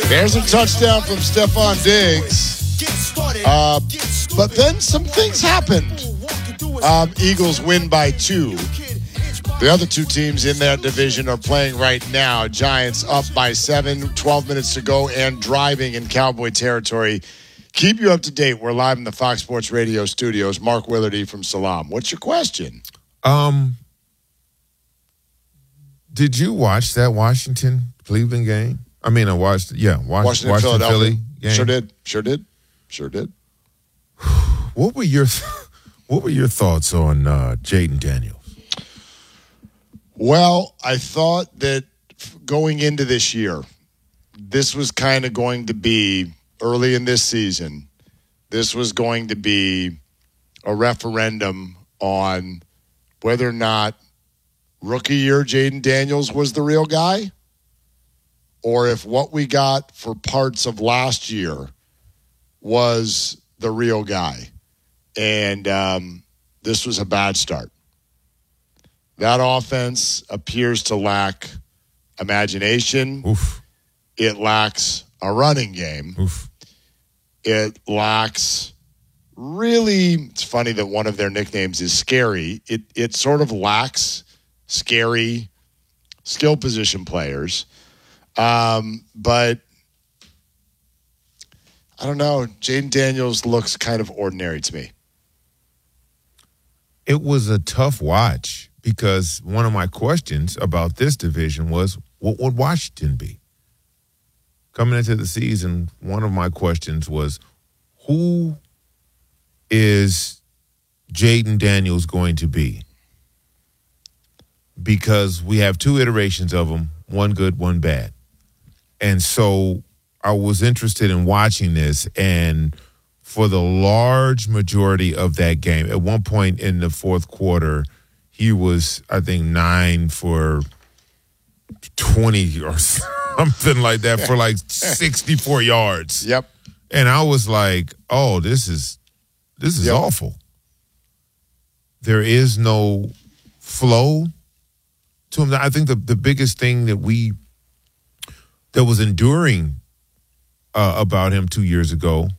There's a touchdown from Stephon Diggs. But then some things happened. Eagles win by 2. The other two teams in that division are playing right now. Giants up by 7, 12 minutes to go, and driving in Cowboy territory. Keep you up to date. We're live in the Fox Sports Radio studios. Mark Willardy from Salam. What's your question? Did you watch that Washington-Cleveland game? I mean, I watched, Washington Philadelphia game. Sure did. What were your thoughts on Jaden Daniels? Well, I thought that going into this year, this was kind of going to be, early in this season, this was going to be a referendum on whether or not rookie year Jaden Daniels was the real guy, or if what we got for parts of last year was the real guy. And this was a bad start. That offense appears to lack imagination. Oof. It lacks a running game. Oof. It lacks really, it's funny that one of their nicknames is Scary. It sort of lacks scary skill position players. But I don't know. Jaden Daniels looks kind of ordinary to me. It was a tough watch because one of my questions about this division was, what would Washington be? Coming into the season, one of my questions was, who is Jaden Daniels going to be? Because we have 2 iterations of him, one good, one bad. And so I was interested in watching this, and for the large majority of that game, at one point in the fourth quarter, he was, I think, 9 for 20 or something like that for like 64 yards. Yep. And I was like, oh, this is awful. There is no flow to him. I think the biggest thing that was enduring about him 2 years ago